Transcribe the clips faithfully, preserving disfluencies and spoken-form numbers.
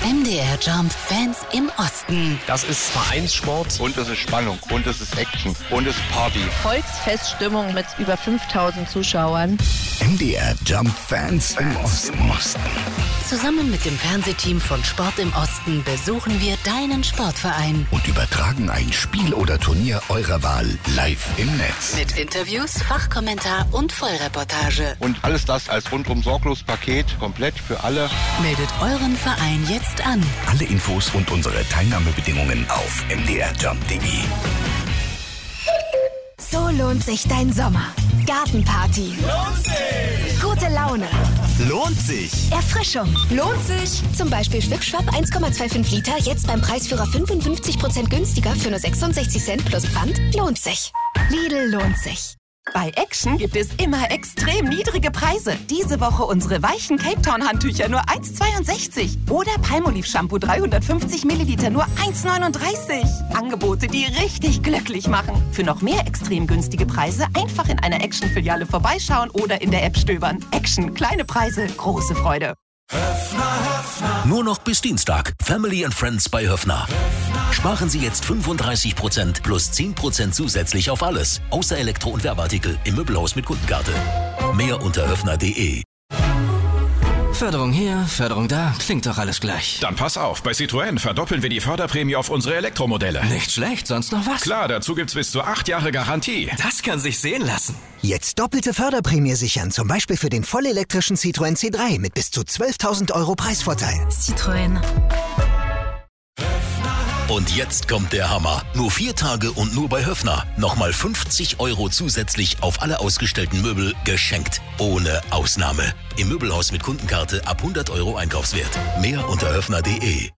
M D R Jump Fans im Osten. Das ist Vereinssport. Und es ist Spannung. Und es ist Action. Und es ist Party. Volksfeststimmung mit über fünftausend Zuschauern. M D R Jump Fans im Osten. Zusammen mit dem Fernsehteam von Sport im Osten besuchen wir deinen Sportverein. Und übertragen ein Spiel oder Turnier eurer Wahl live im Netz. Mit Interviews, Fachkommentar und Vollreportage. Und alles das als rundum sorglos Paket, komplett für alle. Meldet euren Verein jetzt an. Alle Infos und unsere Teilnahmebedingungen auf m d r jump punkt d e. So lohnt sich dein Sommer. Gartenparty. Lohnt sich! Gute Laune. Lohnt sich! Erfrischung. Lohnt sich! Zum Beispiel Schwipschwapp eins Komma fünfundzwanzig Liter, jetzt beim Preisführer fünfundfünfzig Prozent günstiger für nur sechsundsechzig Cent plus Pfand. Lohnt sich. Lidl lohnt sich. Bei Action gibt es immer extrem niedrige Preise. Diese Woche unsere weichen Cape Town Handtücher nur eins Komma zweiundsechzig. Oder Palmolive Shampoo dreihundertfünfzig Milliliter nur eins Komma neununddreißig. Angebote, die richtig glücklich machen. Für noch mehr extrem günstige Preise einfach in einer Action-Filiale vorbeischauen oder in der App stöbern. Action, kleine Preise, große Freude. Höfner, Höfner. Nur noch bis Dienstag. Family and Friends bei Höfner. Höfner. Sparen Sie jetzt fünfunddreißig Prozent plus zehn Prozent zusätzlich auf alles. Außer Elektro- und Werbeartikel im Möbelhaus mit Kundenkarte. Mehr unter höfner punkt d e. Förderung hier, Förderung da, klingt doch alles gleich. Dann pass auf, bei Citroën verdoppeln wir die Förderprämie auf unsere Elektromodelle. Nicht schlecht, sonst noch was? Klar, dazu gibt's bis zu acht Jahre Garantie. Das kann sich sehen lassen. Jetzt doppelte Förderprämie sichern, zum Beispiel für den vollelektrischen Citroën C drei mit bis zu zwölftausend Euro Preisvorteil. Citroën. Und jetzt kommt der Hammer. Nur vier Tage und nur bei Höfner. Nochmal fünfzig Euro zusätzlich auf alle ausgestellten Möbel geschenkt. Ohne Ausnahme. Im Möbelhaus mit Kundenkarte ab hundert Euro Einkaufswert. Mehr unter höfner punkt d e.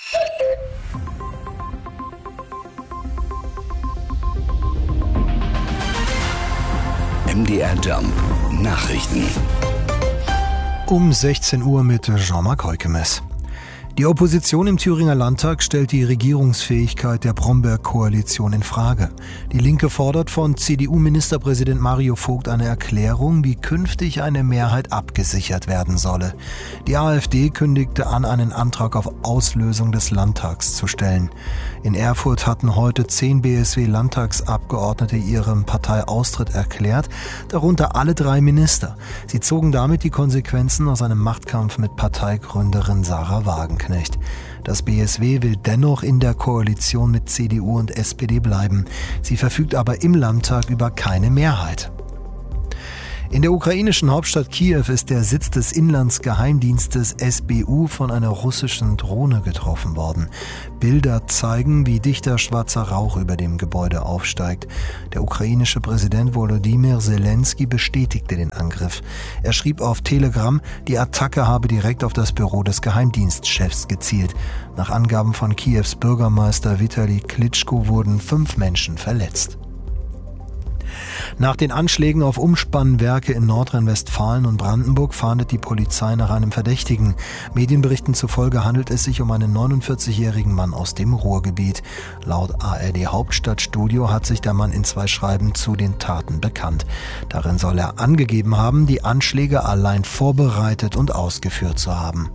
M D R Jump Nachrichten. Um sechzehn Uhr mit Jean-Marc Heukemes. Die Opposition im Thüringer Landtag stellt die Regierungsfähigkeit der Bromberg-Koalition in Frage. Die Linke fordert von C D U-Ministerpräsident Mario Vogt eine Erklärung, wie künftig eine Mehrheit abgesichert werden solle. Die AfD kündigte an, einen Antrag auf Auslösung des Landtags zu stellen. In Erfurt hatten heute zehn B S W-Landtagsabgeordnete ihrem Parteiaustritt erklärt, darunter alle drei Minister. Sie zogen damit die Konsequenzen aus einem Machtkampf mit Parteigründerin Sarah Wagenknecht. Das B S W will dennoch in der Koalition mit C D U und S P D bleiben. Sie verfügt aber im Landtag über keine Mehrheit. In der ukrainischen Hauptstadt Kiew ist der Sitz des Inlandsgeheimdienstes S B U von einer russischen Drohne getroffen worden. Bilder zeigen, wie dichter schwarzer Rauch über dem Gebäude aufsteigt. Der ukrainische Präsident Volodymyr Zelensky bestätigte den Angriff. Er schrieb auf Telegram, die Attacke habe direkt auf das Büro des Geheimdienstchefs gezielt. Nach Angaben von Kiews Bürgermeister Vitali Klitschko wurden fünf Menschen verletzt. Nach den Anschlägen auf Umspannwerke in Nordrhein-Westfalen und Brandenburg fahndet die Polizei nach einem Verdächtigen. Medienberichten zufolge handelt es sich um einen neunundvierzigjährigen Mann aus dem Ruhrgebiet. Laut A R D Hauptstadtstudio hat sich der Mann in zwei Schreiben zu den Taten bekannt. Darin soll er angegeben haben, die Anschläge allein vorbereitet und ausgeführt zu haben.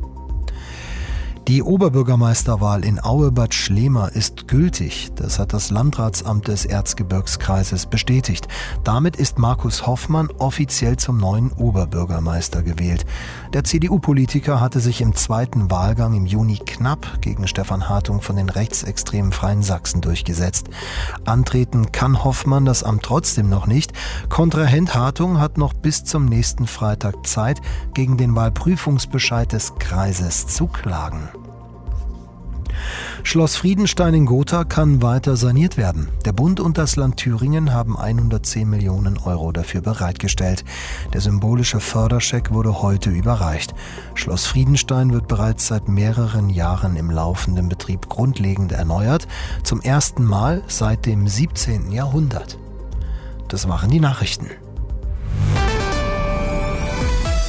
Die Oberbürgermeisterwahl in Aue-Bad Schlema ist gültig. Das hat das Landratsamt des Erzgebirgskreises bestätigt. Damit ist Markus Hoffmann offiziell zum neuen Oberbürgermeister gewählt. Der C D U-Politiker hatte sich im zweiten Wahlgang im Juni knapp gegen Stefan Hartung von den rechtsextremen Freien Sachsen durchgesetzt. Antreten kann Hoffmann das Amt trotzdem noch nicht. Kontrahent Hartung hat noch bis zum nächsten Freitag Zeit, gegen den Wahlprüfungsbescheid des Kreises zu klagen. Schloss Friedenstein in Gotha kann weiter saniert werden. Der Bund und das Land Thüringen haben hundertzehn Millionen Euro dafür bereitgestellt. Der symbolische Förderscheck wurde heute überreicht. Schloss Friedenstein wird bereits seit mehreren Jahren im laufenden Betrieb grundlegend erneuert. Zum ersten Mal seit dem siebzehnten Jahrhundert. Das waren die Nachrichten.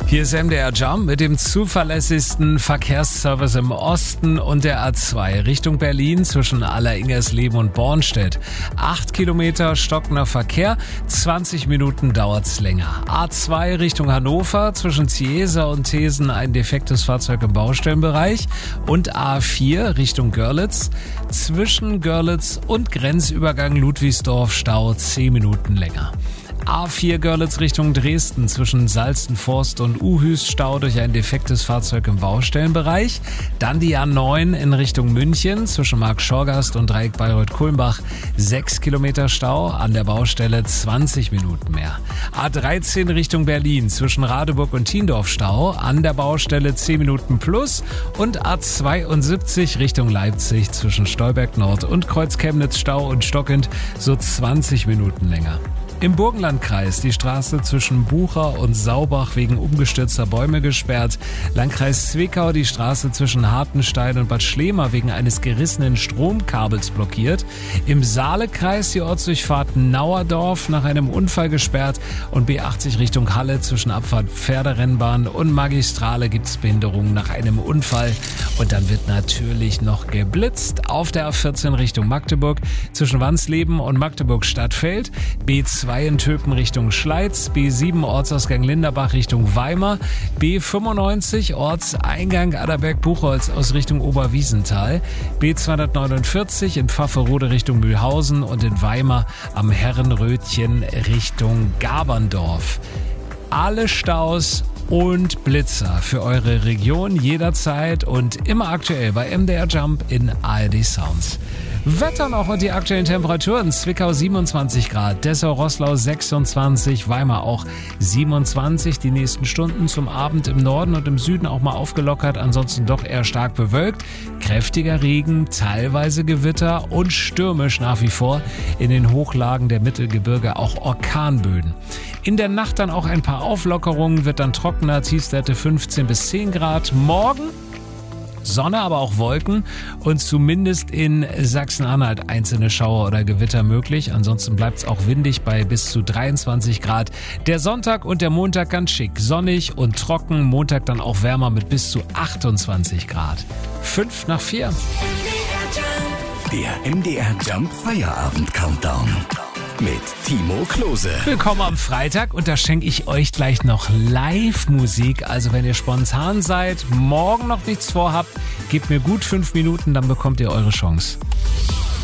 Hier ist M D R Jump mit dem zuverlässigsten Verkehrsservice im Osten und der A zwei Richtung Berlin zwischen Aller-Ingersleben und Bornstedt. Acht Kilometer stockender Verkehr, zwanzig Minuten dauert's länger. A zwei Richtung Hannover zwischen Ziesa und Thesen ein defektes Fahrzeug im Baustellenbereich und A vier Richtung Görlitz zwischen Görlitz und Grenzübergang Ludwigsdorf Stau zehn Minuten länger. A vier Görlitz Richtung Dresden zwischen Salzenforst und Uhüst Stau durch ein defektes Fahrzeug im Baustellenbereich. Dann die A neun in Richtung München zwischen Markt-Schorgast und Dreieck Bayreuth-Kulmbach. sechs Kilometer Stau, an der Baustelle zwanzig Minuten mehr. A dreizehn Richtung Berlin zwischen Radeburg und Tiendorf Stau, an der Baustelle zehn Minuten plus. Und A zweiundsiebzig Richtung Leipzig zwischen Stolberg Nord und Kreuz-Chemnitz Stau und stockend so zwanzig Minuten länger. Im Burgenlandkreis die Straße zwischen Bucher und Saubach wegen umgestürzter Bäume gesperrt. Landkreis Zwickau die Straße zwischen Hartenstein und Bad Schlema wegen eines gerissenen Stromkabels blockiert. Im Saalekreis die Ortsdurchfahrt Nauerdorf nach einem Unfall gesperrt. Und B achtzig Richtung Halle zwischen Abfahrt Pferderennbahn und Magistrale gibt's Behinderungen nach einem Unfall. Und dann wird natürlich noch geblitzt auf der A vierzehn Richtung Magdeburg zwischen Wansleben und Magdeburg-Stadtfeld. B zwei in Töpen Richtung Schleiz, B sieben Ortsausgang Linderbach Richtung Weimar, B fünfundneunzig Ortseingang Adderberg-Buchholz aus Richtung Oberwiesenthal, B zweihundertneunundvierzig in Pfafferode Richtung Mühlhausen und in Weimar am Herrenrötchen Richtung Gaberndorf. Alle Staus und Blitzer für eure Region jederzeit und immer aktuell bei M D R Jump in A R D Sounds. Wetter noch und die aktuellen Temperaturen. Zwickau siebenundzwanzig Grad, Dessau-Roßlau sechsundzwanzig, Weimar auch siebenundzwanzig. Die nächsten Stunden zum Abend im Norden und im Süden auch mal aufgelockert, ansonsten doch eher stark bewölkt. Kräftiger Regen, teilweise Gewitter und stürmisch nach wie vor. In den Hochlagen der Mittelgebirge auch Orkanböen. In der Nacht dann auch ein paar Auflockerungen, wird dann trockener, Tiefstwerte fünfzehn bis zehn Grad. Morgen Sonne, aber auch Wolken und zumindest in Sachsen-Anhalt einzelne Schauer oder Gewitter möglich. Ansonsten bleibt es auch windig bei bis zu dreiundzwanzig Grad. Der Sonntag und der Montag ganz schick, sonnig und trocken. Montag dann auch wärmer mit bis zu achtundzwanzig Grad. Fünf nach vier. Der M D R Jump Feierabend Countdown mit Timo Klose. Willkommen am Freitag und da schenke ich euch gleich noch Live-Musik. Also wenn ihr spontan seid, morgen noch nichts vorhabt, gebt mir gut fünf Minuten, dann bekommt ihr eure Chance.